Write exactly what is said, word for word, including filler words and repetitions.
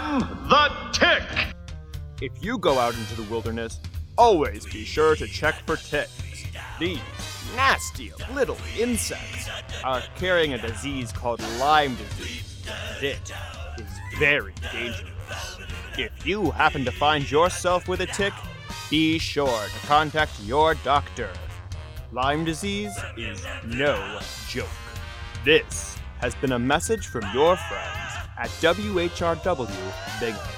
am the tick! If you go out into the wilderness, always be sure to check for ticks. These nasty little insects are carrying a disease called Lyme disease. It is very dangerous. If you happen to find yourself with a tick, be sure to contact your doctor. Lyme disease is no joke. This has been a message from your friends at W H R W Big